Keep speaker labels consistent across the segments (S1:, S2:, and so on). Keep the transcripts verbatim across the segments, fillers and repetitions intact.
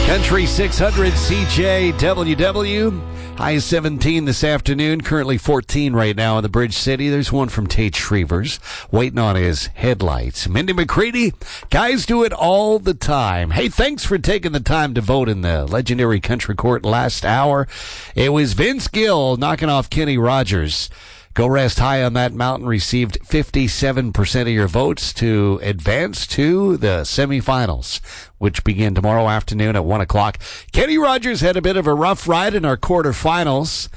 S1: Country six hundred C J W W. High seventeen this afternoon. Currently fourteen right now in the Bridge City. There's one from Tate Shrevers waiting on his headlights. Mindy McCready, guys do it all the time. Hey, thanks for taking the time to vote in the legendary Country Court last hour. It was Vince Gill knocking off Kenny Rogers. Go Rest High on That Mountain received fifty-seven percent of your votes to advance to the semifinals, which begin tomorrow afternoon at one o'clock. Kenny Rogers had a bit of a rough ride in our quarterfinals.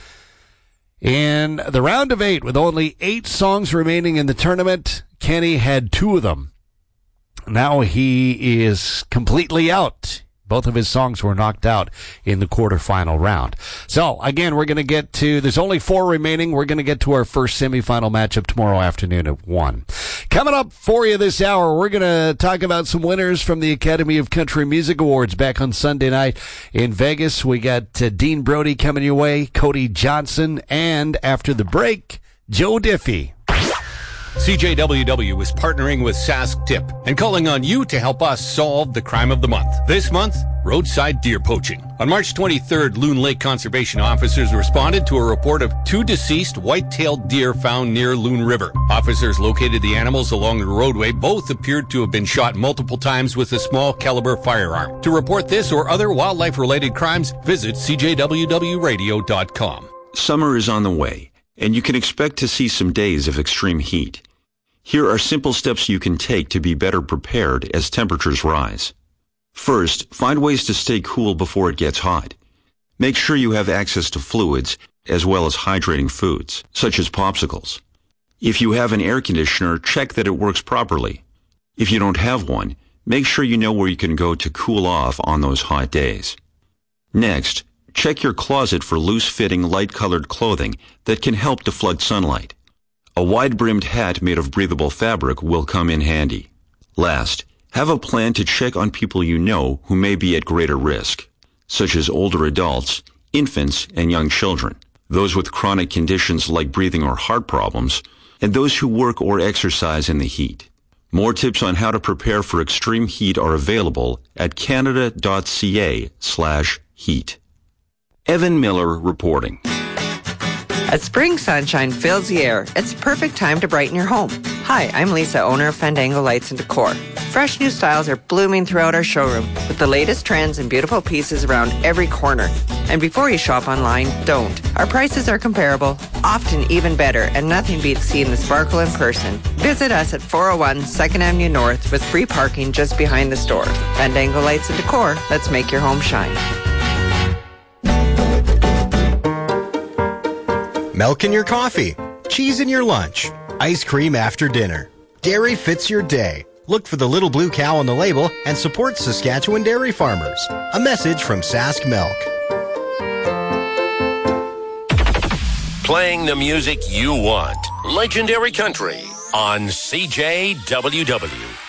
S1: In the round of eight, with only eight songs remaining in the tournament, Kenny had two of them. Now he is completely out. Both of his songs were knocked out in the quarterfinal round. So, again, we're going to get to, there's only four remaining. We're going to get to our first semifinal matchup tomorrow afternoon at one. Coming up for you this hour, we're going to talk about some winners from the Academy of Country Music Awards back on Sunday night in Vegas. We got uh, Dean Brody coming your way, Cody Johnson, and after the break, Joe Diffie.
S2: C J W W is partnering with Sask Tip and calling on you to help us solve the crime of the month. This month, roadside deer poaching. On March twenty-third, Loon Lake Conservation officers responded to a report of two deceased white-tailed deer found near Loon River. Officers located the animals along the roadway. Both appeared to have been shot multiple times with a small caliber firearm. To report this or other wildlife-related crimes, visit c j w w radio dot com.
S3: Summer is on the way, and you can expect to see some days of extreme heat. Here are simple steps you can take to be better prepared as temperatures rise. First, find ways to stay cool before it gets hot. Make sure you have access to fluids as well as hydrating foods, such as popsicles. If you have an air conditioner, check that it works properly. If you don't have one, make sure you know where you can go to cool off on those hot days. Next, check your closet for loose-fitting, light-colored clothing that can help deflect sunlight. A wide-brimmed hat made of breathable fabric will come in handy. Last, have a plan to check on people you know who may be at greater risk, such as older adults, infants, and young children, those with chronic conditions like breathing or heart problems, and those who work or exercise in the heat. More tips on how to prepare for extreme heat are available at canada.ca slash heat. Evan Miller reporting.
S4: As spring sunshine fills the air, it's the perfect time to brighten your home. Hi, I'm Lisa, owner of Fandango Lights and Decor. Fresh new styles are blooming throughout our showroom with the latest trends and beautiful pieces around every corner. And before you shop online, don't. Our prices are comparable, often even better, and nothing beats seeing the sparkle in person. Visit us at four oh one second Avenue North with free parking just behind the store. Fandango Lights and Decor, let's make your home shine.
S5: Milk in your coffee, cheese in your lunch, ice cream after dinner. Dairy fits your day. Look for the little blue cow on the label and support Saskatchewan dairy farmers. A message from Sask Milk.
S6: Playing the music you want. Legendary Country on C J W W.